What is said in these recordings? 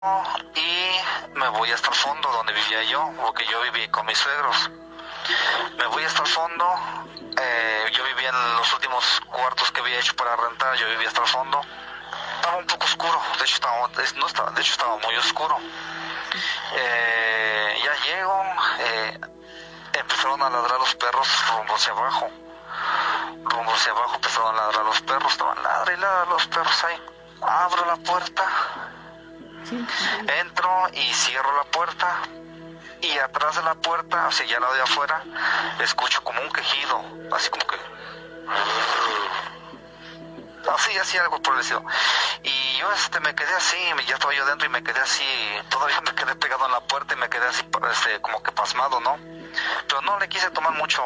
y me voy hasta el fondo donde vivía yo, porque yo viví con mis suegros. Me voy hasta el fondo, yo vivía en los últimos cuartos que había hecho para rentar, yo vivía hasta el fondo. Estaba un poco oscuro, de hecho estaba muy oscuro. Ya llego, empezaron a ladrar los perros rumbo hacia abajo. Empezaron a ladrar los perros, estaban ladra y ladra los perros ahí. Abro la puerta, entro y cierro la puerta. Y atrás de la puerta, hacia allá al lado de afuera, escucho como un quejido, así como que... Así algo por el estilo. Y yo me quedé así, ya estaba yo dentro y me quedé así, todavía me quedé pegado en la puerta y me quedé así, como que pasmado, ¿no? Pero no le quise tomar mucha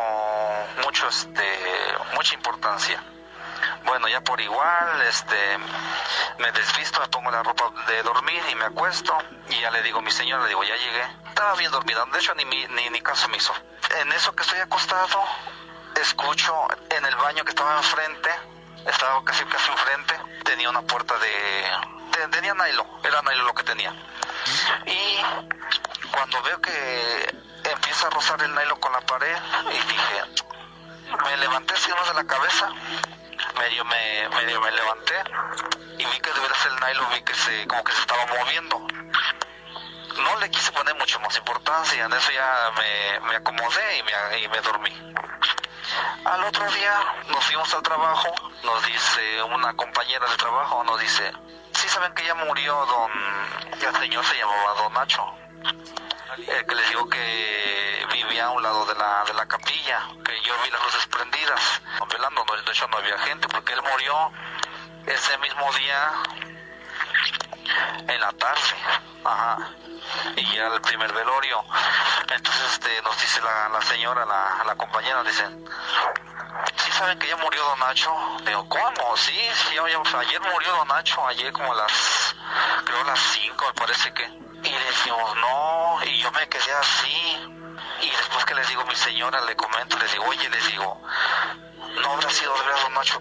importancia. Bueno, ya por igual, me desvisto, me pongo la ropa de dormir y me acuesto. Y ya le digo a mi señora, le digo, ya llegué. Estaba bien dormida, de hecho ni caso me hizo. En eso que estoy acostado, escucho en el baño que estaba enfrente, estaba casi enfrente, tenía una puerta tenía nylon, era nylon lo que tenía. Y cuando veo que empieza a rozar el nylon con la pared, y dije, me levanté así de la cabeza, medio me levanté y vi que de veras el nylon, vi que como que se estaba moviendo. No le quise poner mucho más importancia, en eso ya me acomodé y me dormí. Al otro día nos fuimos al trabajo, nos dice una compañera de trabajo, nos dice, sí saben que ya murió el señor se llamaba Don Nacho, el que les digo que vivía a un lado de la capilla, que yo vi las luces prendidas, velando, de hecho no había gente, porque él murió ese mismo día en la tarde, y ya el primer velorio. Entonces nos dice la señora, la compañera, dicen, ¿sí saben que ya murió Don Nacho? Digo, ¿cómo? Sí, ayer murió Don Nacho, ayer como creo las 5 me parece que. Y le decimos, no, y yo me quedé así. Y después que les digo a mi señora, le comento, les digo, oye, ¿no habrá sido de verdad Don Nacho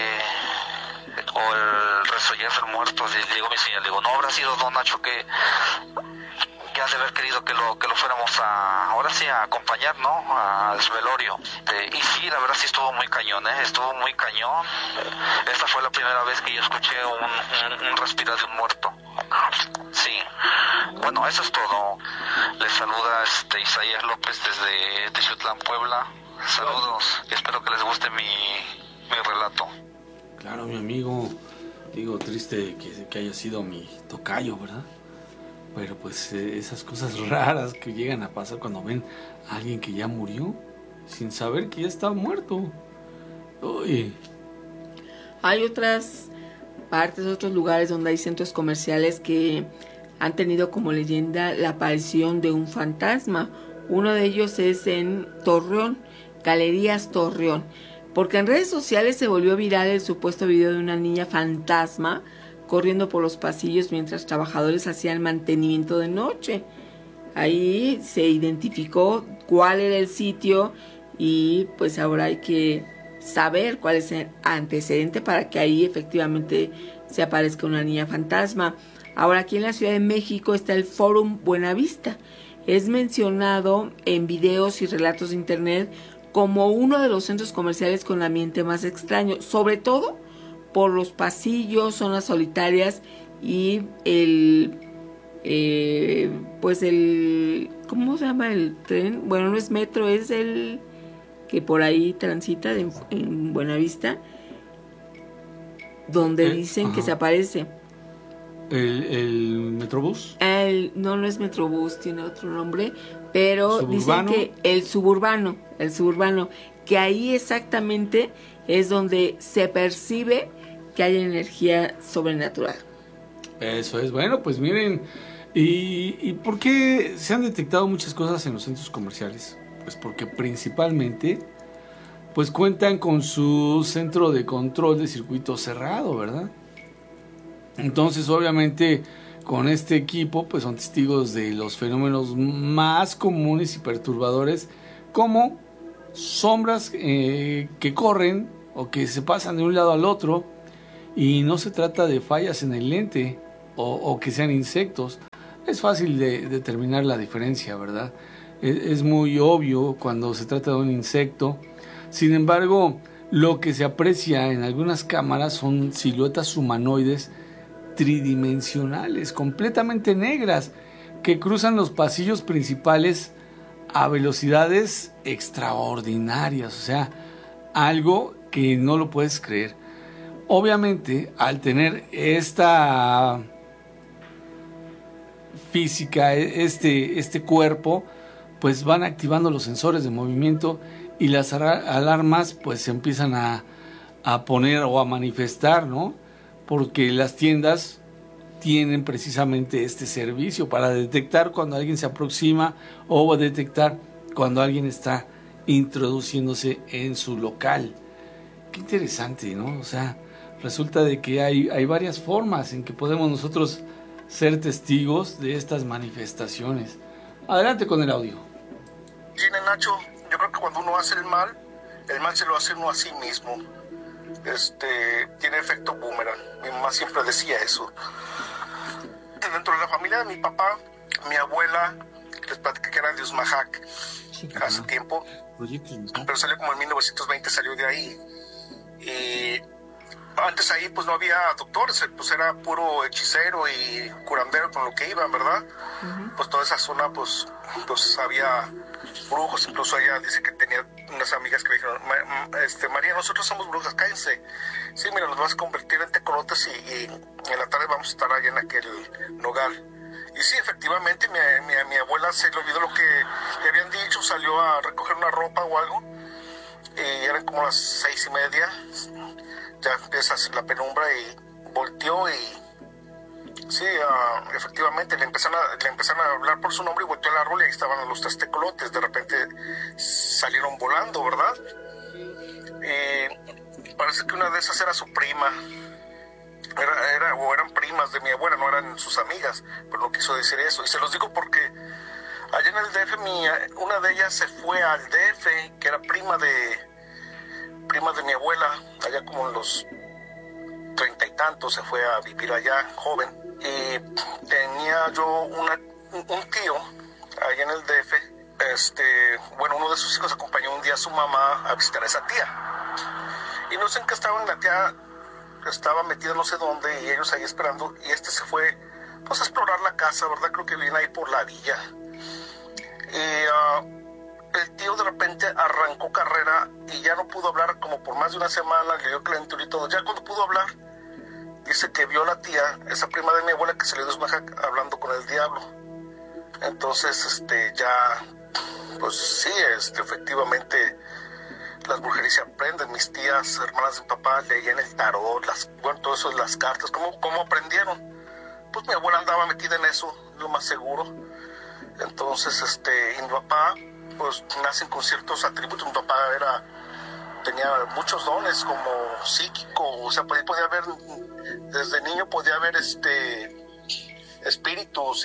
o el resollar del muerto? Le digo a mi señora, no habrá sido Don Nacho que ha de haber querido que lo fuéramos ahora sí a acompañar, ¿no? Al velorio. Y sí, la verdad sí estuvo muy cañón, estuvo muy cañón. Esta fue la primera vez que yo escuché un respirar de un muerto. Sí. Bueno, eso es todo. Les saluda Isaías López desde Texutlán, Puebla. Saludos. Espero que les guste mi relato. Claro, mi amigo. Digo, triste que haya sido mi tocayo, ¿verdad? Pero pues esas cosas raras que llegan a pasar cuando ven a alguien que ya murió sin saber que ya está muerto. Uy. Hay otras partes, otros lugares donde hay centros comerciales que han tenido como leyenda la aparición de un fantasma. Uno de ellos es en Torreón, Galerías Torreón, porque en redes sociales se volvió viral el supuesto video de una niña fantasma corriendo por los pasillos mientras trabajadores hacían mantenimiento de noche. Ahí se identificó cuál era el sitio y pues ahora hay que saber cuál es el antecedente para que ahí efectivamente se aparezca una niña fantasma. Ahora aquí en la Ciudad de México está el Fórum Buenavista. Es mencionado en videos y relatos de internet como uno de los centros comerciales con el ambiente más extraño, sobre todo por los pasillos, zonas solitarias y ¿cómo se llama el tren? Bueno, no es metro, es el que por ahí transita en Buenavista, donde dicen que se aparece. ¿El Metrobús? No es Metrobús, tiene otro nombre, pero ¿Suburbano? Dicen que el suburbano, que ahí exactamente es donde se percibe que hay energía sobrenatural. Eso es. Bueno, pues miren, ¿y por qué se han detectado muchas cosas en los centros comerciales? Pues porque principalmente pues cuentan con su centro de control de circuito cerrado, ¿verdad? Entonces obviamente con este equipo pues son testigos de los fenómenos más comunes y perturbadores, como sombras que corren o que se pasan de un lado al otro. Y no se trata de fallas en el lente o que sean insectos. Es fácil de determinar la diferencia, ¿verdad? Es muy obvio cuando se trata de un insecto. Sin embargo, lo que se aprecia en algunas cámaras son siluetas humanoides tridimensionales, completamente negras, que cruzan los pasillos principales a velocidades extraordinarias, o sea, algo que no lo puedes creer. Obviamente, al tener esta física, este cuerpo, pues van activando los sensores de movimiento y las alarmas pues se empiezan a poner o a manifestar, ¿no? Porque las tiendas tienen precisamente este servicio para detectar cuando alguien se aproxima o detectar cuando alguien está introduciéndose en su local. Qué interesante, ¿no? O sea, resulta de que hay varias formas en que podemos nosotros ser testigos de estas manifestaciones. Adelante con el audio. Tiene Nacho, yo creo que cuando uno hace el mal se lo hace uno a sí mismo. Tiene efecto boomerang. Mi mamá siempre decía eso. Dentro de la familia de mi papá, mi abuela, les platiqué que era de Usmajac hace tiempo, pero salió como en 1920, salió de ahí. Y antes ahí pues no había doctores, pues era puro hechicero y curandero con lo que iban, ¿verdad? Pues toda esa zona pues había brujos. Incluso ella dice que tenía unas amigas que le dijeron, María, nosotros somos brujas, cállense. Sí, mira, nos vas a convertir en tecolotes y en la tarde vamos a estar allá en aquel nogal. Y sí, efectivamente, mi abuela se le olvidó lo que le habían dicho, salió a recoger una ropa o algo, y eran como las 6:30, ya empieza la penumbra y volteó y sí, efectivamente le empezaron a hablar por su nombre y volteó el árbol y ahí estaban los 3 tecolotes. De repente salieron volando, ¿verdad? Parece que una de esas era su prima. Eran primas de mi abuela, no eran sus amigas, pero no quiso decir eso. Y se los digo porque allá en el DF, una de ellas se fue al DF, que era prima de mi abuela, allá como en los 30 y tantos, se fue a vivir allá, joven. Y tenía yo un tío allá en el DF. Uno de sus hijos acompañó un día a su mamá a visitar a esa tía. Y no sé en qué estaban, la tía estaba metida no sé dónde y ellos ahí esperando. Y se fue pues a explorar la casa, ¿verdad? Creo que viene ahí por la villa. Y el tío de repente arrancó carrera y ya no pudo hablar como por más de una semana, le dio calentura y todo. Ya cuando pudo hablar, dice que vio a la tía, esa prima de mi abuela, que se le dio Usmajac hablando con el diablo. Entonces, ya, pues sí, efectivamente, las brujerías se aprenden. Mis tías, hermanas de mi papá, leían el tarot, todo eso, las cartas. ¿Cómo aprendieron? Pues mi abuela andaba metida en eso, lo más seguro. Entonces, y mi papá, pues nacen con ciertos atributos. Mi papá tenía muchos dones como psíquico, o sea, podía ver, desde niño podía ver espíritus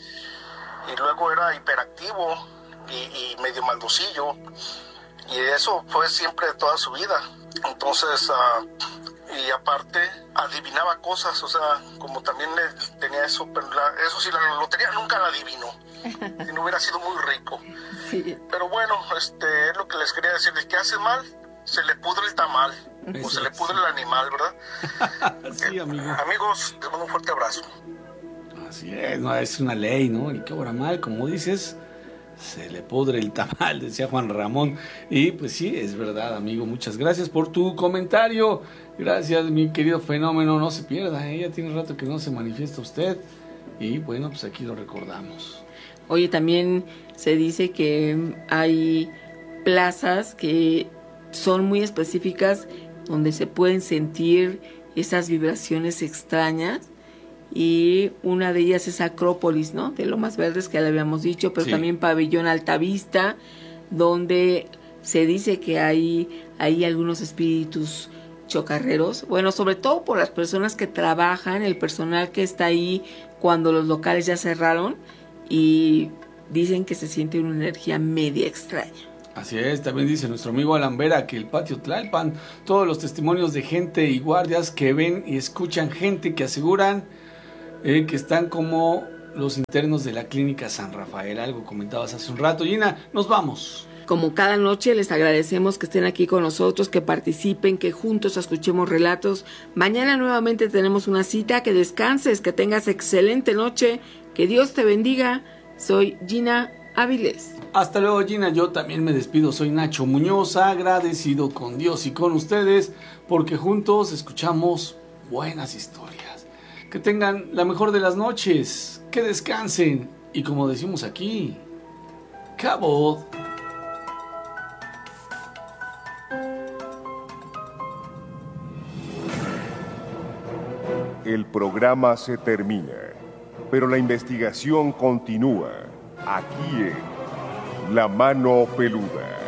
y luego era hiperactivo y medio maldocillo, y eso fue siempre toda su vida. Entonces, y aparte adivinaba cosas, o sea, como también tenía eso, pero eso sí, la lotería nunca la adivinó, si no hubiera sido muy rico. Sí. Pero bueno, es lo que les quería decir, el que hace mal, se le pudre el tamal, o se le pudre el animal, ¿verdad? Sí, amigo. Amigos, te mando un fuerte abrazo. Así es, no, es una ley, ¿no? El que obra mal, como dices, se le pudre el tamal, decía Juan Ramón. Y pues sí, es verdad, amigo. Muchas gracias por tu comentario. Gracias, mi querido fenómeno. No se pierda, ya tiene rato que no se manifiesta usted. Y bueno, pues aquí lo recordamos. Oye, también se dice que hay plazas que son muy específicas donde se pueden sentir esas vibraciones extrañas, y una de ellas es Acrópolis, ¿no? De Lomas Verdes, que ya le habíamos dicho, pero sí, también Pabellón Altavista, donde se dice que hay algunos espíritus chocarreros, bueno, sobre todo por las personas que trabajan, el personal que está ahí cuando los locales ya cerraron, y dicen que se siente una energía media extraña. Así es, también dice nuestro amigo Alan Vera que el patio Tlalpan, todos los testimonios de gente y guardias que ven y escuchan gente que aseguran que están como los internos de la clínica San Rafael. Algo comentabas hace un rato. Gina, nos vamos. Como cada noche, les agradecemos que estén aquí con nosotros, que participen, que juntos escuchemos relatos. Mañana nuevamente tenemos una cita. Que descanses, que tengas excelente noche, que Dios te bendiga. Soy Gina Áviles. Hasta luego, Gina. Yo también me despido. Soy Nacho Muñoz, agradecido con Dios y con ustedes, porque juntos escuchamos buenas historias. Que tengan la mejor de las noches, que descansen y, como decimos aquí, cabot. El programa se termina, pero la investigación continúa aquí en La Mano Peluda.